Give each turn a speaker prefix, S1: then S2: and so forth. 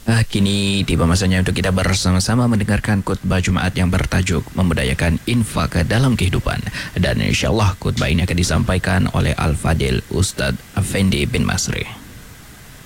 S1: Kini tiba masanya untuk kita bersama-sama mendengarkan khutbah Jumaat yang bertajuk Memudayakan Infak dalam Kehidupan. Dan insyaAllah khutbah ini akan disampaikan oleh Al-Fadil Ustaz Effendi bin Masri.